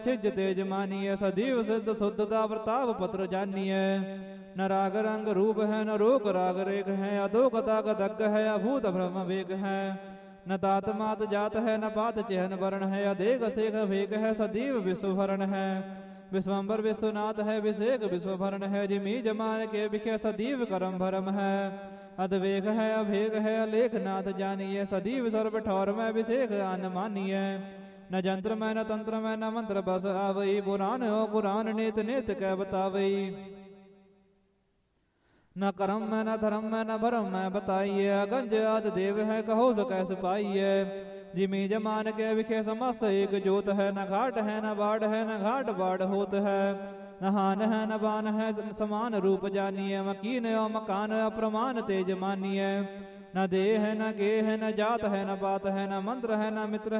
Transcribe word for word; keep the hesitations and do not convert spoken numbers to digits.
छिज तेज मानिय सदैव सिद्ध शुद्धता प्रताप पत्र जानिय न राग रंग रूप है न रोक राग रेख है अधोगता गदग है अभूत ब्रह्म वेग है न तात मात जात है न पात चिहन वर्ण है अधेग सेख वेग है सदैव विश्वभरण है विश्वम्बर विश्वनाथ है विषेक विश्वभरण है जिमी जमान के विखे सदैव करम भरम है अद्वेग है अभेग है अलेखनाथ जानिए सदैव सर्व ठौर में विषेक अन मानिय न जंत्र में न तंत्र में न मंत्र बस आवई पुराण हो पुराण नेत नेत कै बतावई न कर्म में न धर्म में न भरम में बताइए गंज आदि देव है कहो सकै सिपाइए जिमी जमान के विखे समस्त एक जोत है न घाट है न बाढ़ है न घाट बाढ़ होत है न हान है न बान है समान रूप जानिए मकीन और मकान अप्रमाण तेज मानिए न देह है न गे है न जात है न बात है न मंत्र है न मित्र